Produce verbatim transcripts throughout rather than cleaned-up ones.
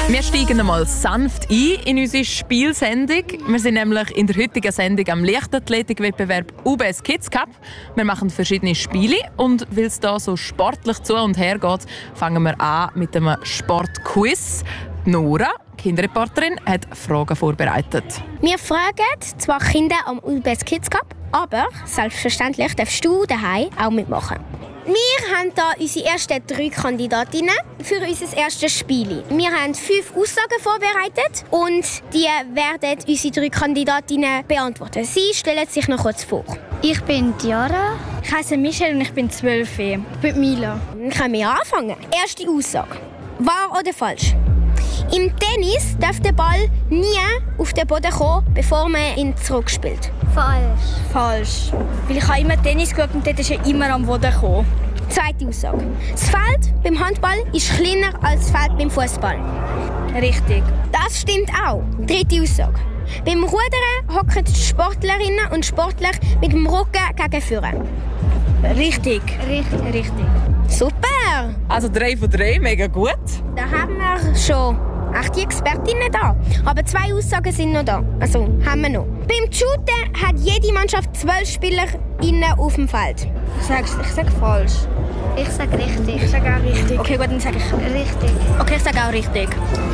Wir steigen einmal sanft ein in unsere Spielsendung. Wir sind nämlich in der heutigen Sendung am Leichtathletikwettbewerb U B S Kids Cup. Wir machen verschiedene Spiele und weil es da so sportlich zu und her geht, fangen wir an mit einem Sportquiz. Nora, Kinderreporterin, hat Fragen vorbereitet. Wir fragen zwar Kinder am U B S Kids Cup, aber selbstverständlich darfst du daheim auch mitmachen. Wir haben hier unsere ersten drei Kandidatinnen für unser erstes Spiel. Wir haben fünf Aussagen vorbereitet und die werden unsere drei Kandidatinnen beantworten. Sie stellen sich noch kurz vor. Ich bin Diara. Ich heiße Michelle und ich bin zwölf. Ich bin Mila. Dann können wir anfangen. Erste Aussage. Wahr oder falsch? Im Tennis darf der Ball nie auf den Boden kommen, bevor man ihn zurückspielt. Falsch. Falsch. Weil ich habe immer Tennis geschaut und dort ist er immer am Boden gekommen. Zweite Aussage. Das Feld beim Handball ist kleiner als das Feld beim Fußball. Richtig. Das stimmt auch. Dritte Aussage. Beim Rudern hocken die Sportlerinnen und Sportler mit dem Rücken gegen vorne. Richtig. Richtig. Richtig. Super! Also drei von drei, mega gut. Da haben wir schon acht Expertinnen da. Aber zwei Aussagen sind noch da. Also haben wir noch. Beim Shooten hat jede Mannschaft zwölf SpielerInnen auf dem Feld. Ich sage ich sag falsch. Ich sage richtig. Ich sage auch richtig. Okay, gut, dann sage ich Richtig. Okay, ich sage auch richtig.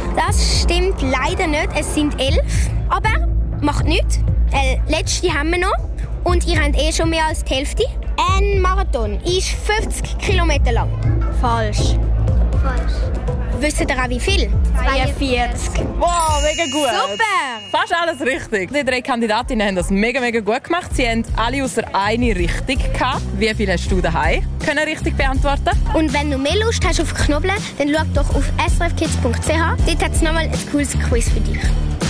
Das stimmt leider nicht. Es sind elf. Aber macht nichts. Äh, letzte haben wir noch. Und ihr habt eh schon mehr als die Hälfte. Ein Marathon ist fünfzig Kilometer lang. Falsch. Falsch. Wisst ihr auch wie viel? zweiundvierzig. Wow, mega gut. Super! Fast alles richtig. Die drei Kandidatinnen haben das mega, mega gut gemacht. Sie haben alle außer eine richtig gehabt. Wie viel hast du daheim können richtig beantworten? Und wenn du mehr Lust hast auf Knoblauch, dann schau doch auf s r f kids punkt c h. Dort hat es nochmal ein cooles Quiz für dich.